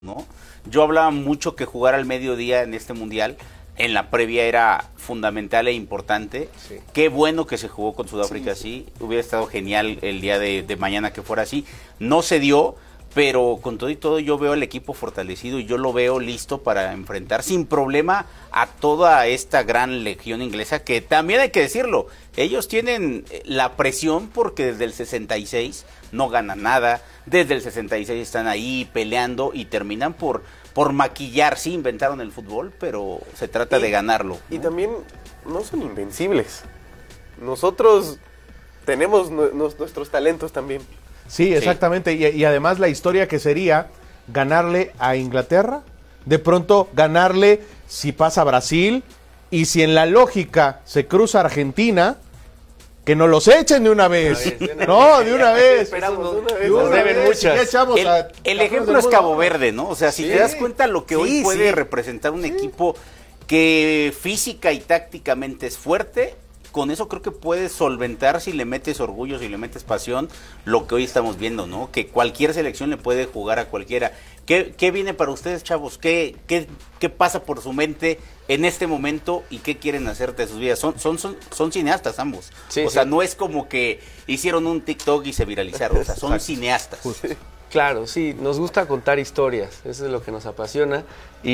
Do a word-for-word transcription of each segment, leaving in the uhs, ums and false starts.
¿no? Yo hablaba mucho que jugar al mediodía en este mundial, en la previa era fundamental e importante. Sí. Qué bueno que se jugó con Sudáfrica así, sí. Hubiera estado genial el día de, de mañana que fuera así. No se dio, pero con todo y todo yo veo al equipo fortalecido y yo lo veo listo para enfrentar sin problema a toda esta gran legión inglesa, que también hay que decirlo, ellos tienen la presión porque desde el sesenta y seis no ganan nada, desde el sesenta y seis están ahí peleando y terminan por, por maquillar. Sí, inventaron el fútbol, pero se trata y, de ganarlo, ¿no? Y también no son invencibles. Nosotros tenemos no, no, nuestros talentos también. Sí, exactamente, sí. Y, y además la historia que sería ganarle a Inglaterra, de pronto ganarle si pasa a Brasil, y si en la lógica se cruza Argentina, que nos los echen de una vez. Una vez de una no, vez. de una vez. Esperamos, de una vez. De una deben vez. muchas. Si el a, el ejemplo es Cabo Verde, ¿no? O sea, si sí. te das cuenta lo que sí, hoy puede sí. representar un sí. equipo que física y tácticamente es fuerte, con eso creo que puedes solventar, si le metes orgullo, si le metes pasión, lo que hoy estamos viendo, ¿no? Que cualquier selección le puede jugar a cualquiera. ¿Qué, qué viene para ustedes, chavos? ¿Qué, qué, qué pasa por su mente en este momento y qué quieren hacer de sus vidas? Son, son, son, son cineastas ambos. Sí, o sí. sea, no es como que hicieron un TikTok y se viralizaron, o sea, son Exacto. cineastas. Sí. Claro, sí, nos gusta contar historias, eso es lo que nos apasiona,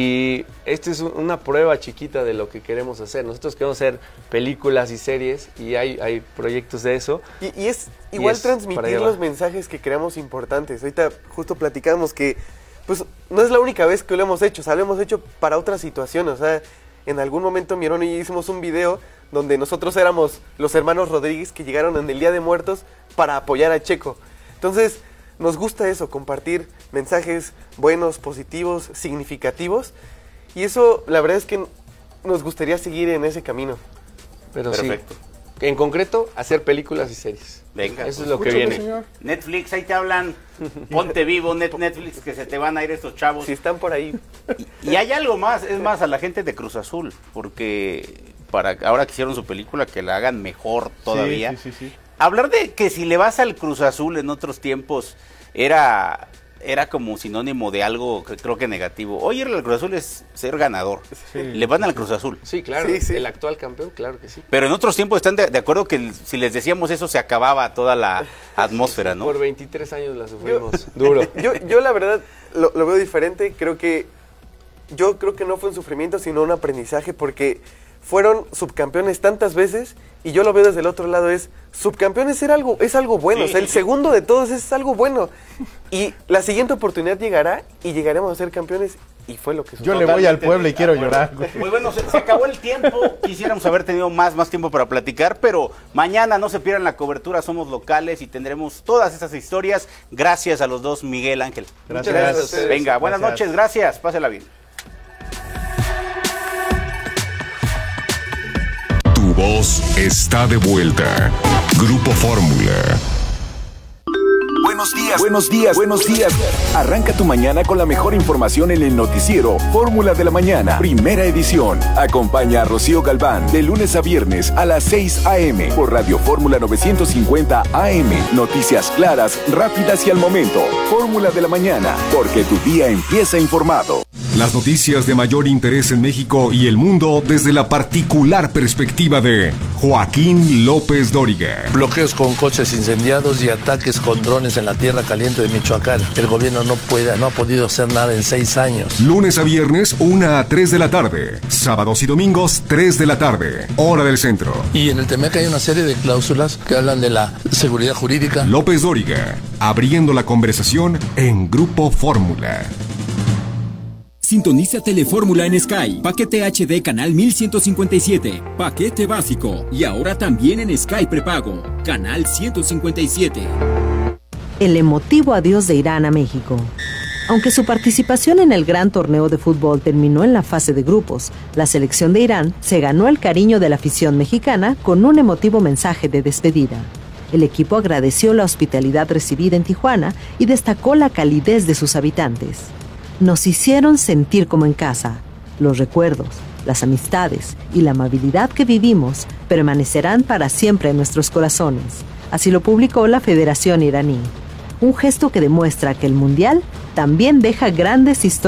y esta es una prueba chiquita de lo que queremos hacer. Nosotros queremos hacer películas y series, y hay, hay proyectos de eso. Y, y es igual y es transmitir los mensajes que creamos importantes. Ahorita justo platicamos que pues no es la única vez que lo hemos hecho, o sea, lo hemos hecho para otras situaciones. O sea, en algún momento mi hermano y yo hicimos un video donde nosotros éramos los hermanos Rodríguez que llegaron en el Día de Muertos para apoyar a Checo. Entonces, nos gusta eso, compartir mensajes buenos, positivos, significativos, y eso la verdad es que nos gustaría seguir en ese camino. Pero Perfecto. sí, en concreto, hacer películas y series. Venga, eso pues es lo que viene. Señor. Netflix, ahí te hablan, ponte vivo, net, Netflix, que se te van a ir estos chavos. Si están por ahí. Y, y hay algo más, es más, a la gente de Cruz Azul, porque para ahora que hicieron su película, que la hagan mejor todavía. Sí, sí, sí, sí. Hablar de que si le vas al Cruz Azul en otros tiempos era, era como sinónimo de algo que creo que negativo. Hoy ir al Cruz Azul es ser ganador. Sí, le van al Cruz Azul. Sí, claro. Sí, sí. El actual campeón, claro que sí. Pero en otros tiempos están de, de acuerdo que el, si les decíamos eso se acababa toda la atmósfera, ¿no? Por veintitrés años la sufrimos. Yo, duro. Yo, yo la verdad lo, lo veo diferente. Creo que yo creo que no fue un sufrimiento, sino un aprendizaje, porque fueron subcampeones tantas veces, y yo lo veo desde el otro lado, es subcampeones era algo, es algo bueno, sí. O sea, el segundo de todos es algo bueno, y la siguiente oportunidad llegará y llegaremos a ser campeones, y fue lo que sucedió. Yo le voy al pueblo y quiero llorar. Muy bueno, se, se acabó el tiempo, quisiéramos haber tenido más, más tiempo para platicar, pero mañana no se pierdan la cobertura, somos locales y tendremos todas esas historias. Gracias a los dos, Miguel, Ángel. Gracias. gracias. Venga, buenas gracias. noches, gracias, pásela bien. Tu voz está de vuelta. Grupo Fórmula. Buenos días, buenos días, buenos días. Arranca tu mañana con la mejor información en el noticiero Fórmula de la Mañana, primera edición. Acompaña a Rocío Galván de lunes a viernes a las seis a eme por Radio Fórmula novecientos cincuenta A M. Noticias claras, rápidas y al momento. Fórmula de la Mañana, porque tu día empieza informado. Las noticias de mayor interés en México y el mundo desde la particular perspectiva de Joaquín López Dóriga. Bloqueos con coches incendiados y ataques con drones en la tierra caliente de Michoacán. El gobierno no puede, no ha podido hacer nada en seis años. Lunes a viernes, una a tres de la tarde. Sábados y domingos, tres de la tarde. Hora del centro. Y en el T M E C hay una serie de cláusulas que hablan de la seguridad jurídica. López Dóriga, abriendo la conversación en Grupo Fórmula. Sintoniza Telefórmula en Sky. Paquete H D canal mil ciento cincuenta y siete. Paquete básico. Y ahora también en Sky prepago. Canal ciento cincuenta y siete. El emotivo adiós de Irán a México. Aunque su participación en el gran torneo de fútbol terminó en la fase de grupos, la selección de Irán se ganó el cariño de la afición mexicana con un emotivo mensaje de despedida. El equipo agradeció la hospitalidad recibida en Tijuana y destacó la calidez de sus habitantes. Nos hicieron sentir como en casa. Los recuerdos, las amistades y la amabilidad que vivimos permanecerán para siempre en nuestros corazones. Así lo publicó la Federación Iraní. Un gesto que demuestra que el Mundial también deja grandes historias